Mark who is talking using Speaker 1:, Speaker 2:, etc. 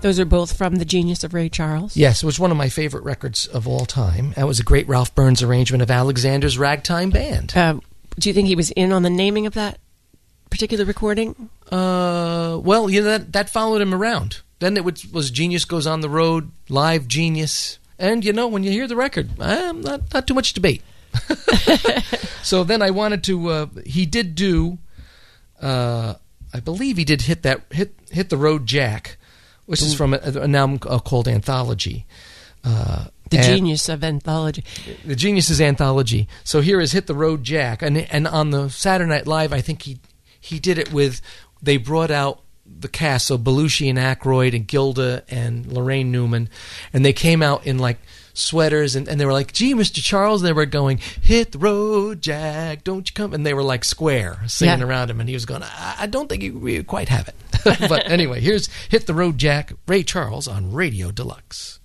Speaker 1: Those are both from The Genius of Ray Charles?
Speaker 2: Yes, it was one of my favorite records of all time. That was a great Ralph Burns arrangement of Alexander's Ragtime Band.
Speaker 1: Do you think he was in on the naming of that particular recording?
Speaker 2: Well, that followed him around. Then it was Genius Goes on the Road, Live Genius. And, when you hear the record, not too much debate. So then I wanted to, he did do, I believe he did Hit the Road Jack, which is from an album called Anthology.
Speaker 1: The Genius of Anthology.
Speaker 2: The Genius's Anthology. So here is Hit the Road Jack. And on the Saturday Night Live, I think he did it with, they brought out the cast, so Belushi and Aykroyd and Gilda and Lorraine Newman, and they came out in like sweaters, and they were like, "Gee, Mr. Charles," they were going, "Hit the road, Jack, don't you come," and they were like square, singing around him, and he was going, I don't think we quite have it. But anyway, here's Hit the Road, Jack, Ray Charles on Radio Deluxe.